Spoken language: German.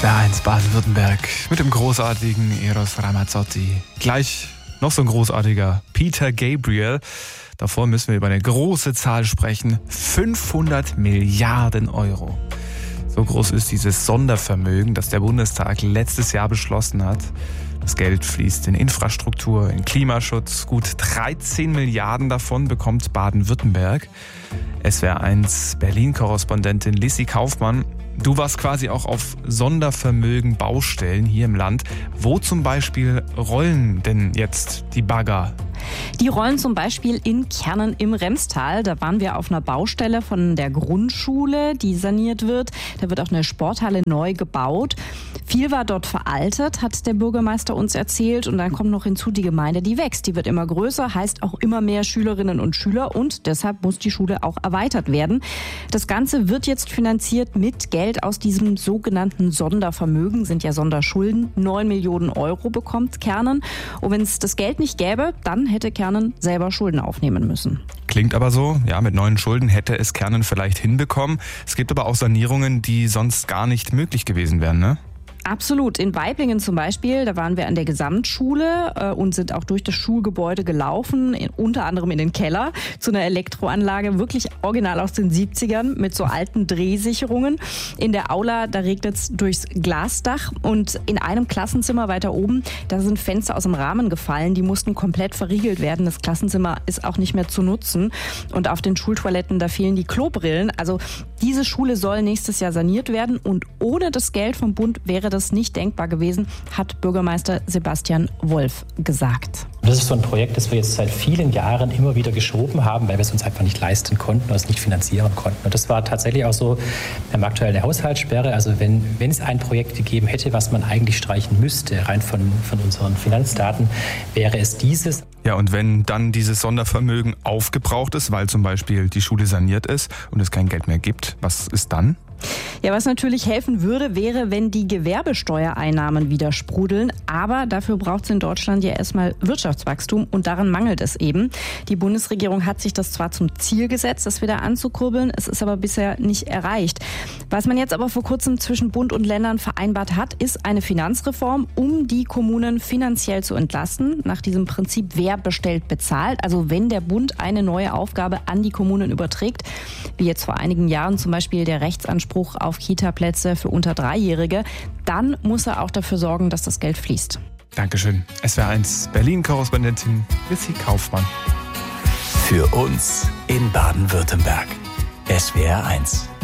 SWR1 Baden-Württemberg mit dem großartigen Eros Ramazzotti. Gleich noch so ein großartiger Peter Gabriel. Davor müssen wir über eine große Zahl sprechen. 500 Milliarden Euro. So groß ist dieses Sondervermögen, das der Bundestag letztes Jahr beschlossen hat. Das Geld fließt in Infrastruktur, in Klimaschutz. Gut 13 Milliarden davon bekommt Baden-Württemberg. SWR1 Berlin-Korrespondentin Lissy Kaufmann. Du warst quasi auch auf Sondervermögen-Baustellen hier im Land. Wo zum Beispiel rollen denn jetzt die Bagger? Die rollen zum Beispiel in Kernen im Remstal. Da waren wir auf einer Baustelle von der Grundschule, die saniert wird. Da wird auch eine Sporthalle neu gebaut. Viel war dort veraltet, hat der Bürgermeister uns erzählt. Und dann kommt noch hinzu, die Gemeinde, die wächst. Die wird immer größer, heißt auch immer mehr Schülerinnen und Schüler. Und deshalb muss die Schule auch erweitert werden. Das Ganze wird jetzt finanziert mit Geld aus diesem sogenannten Sondervermögen, sind ja Sonderschulden. 9 Millionen Euro bekommt Kernen. Und wenn es das Geld nicht gäbe, dann hätte Kernen selber Schulden aufnehmen müssen. Klingt aber so, ja, mit neuen Schulden hätte es Kernen vielleicht hinbekommen. Es gibt aber auch Sanierungen, die sonst gar nicht möglich gewesen wären, ne? Absolut. In Waiblingen zum Beispiel, da waren wir an der Gesamtschule und sind auch durch das Schulgebäude gelaufen, unter anderem in den Keller, zu einer Elektroanlage, wirklich original aus den 70ern mit so alten Drehsicherungen. In der Aula, da regnet es durchs Glasdach und in einem Klassenzimmer weiter oben, da sind Fenster aus dem Rahmen gefallen, die mussten komplett verriegelt werden. Das Klassenzimmer ist auch nicht mehr zu nutzen und auf den Schultoiletten, da fehlen die Klobrillen. Also diese Schule soll nächstes Jahr saniert werden und ohne das Geld vom Bund wäre das nicht denkbar gewesen, hat Bürgermeister Sebastian Wolf gesagt. Das ist so ein Projekt, das wir jetzt seit vielen Jahren immer wieder geschoben haben, weil wir es uns einfach nicht leisten konnten oder es nicht finanzieren konnten. Und das war tatsächlich auch so beim aktuellen Haushaltssperre. Also wenn es ein Projekt gegeben hätte, was man eigentlich streichen müsste, rein von unseren Finanzdaten, wäre es dieses. Ja, und wenn dann dieses Sondervermögen aufgebraucht ist, weil zum Beispiel die Schule saniert ist und es kein Geld mehr gibt, was ist dann? Ja, was natürlich helfen würde, wäre, wenn die Gewerbesteuereinnahmen wieder sprudeln. Aber dafür braucht es in Deutschland ja erstmal Wirtschaftswachstum und daran mangelt es eben. Die Bundesregierung hat sich das zwar zum Ziel gesetzt, das wieder anzukurbeln, es ist aber bisher nicht erreicht. Was man jetzt aber vor kurzem zwischen Bund und Ländern vereinbart hat, ist eine Finanzreform, um die Kommunen finanziell zu entlasten. Nach diesem Prinzip, wer bestellt, bezahlt. Also wenn der Bund eine neue Aufgabe an die Kommunen überträgt, wie jetzt vor einigen Jahren zum Beispiel der Rechtsanspruch auf Kita-Plätze für unter 3-Jährige, dann muss er auch dafür sorgen, dass das Geld fließt. Dankeschön. SWR1 Berlin-Korrespondentin Lissy Kaufmann. Für uns in Baden-Württemberg. SWR1.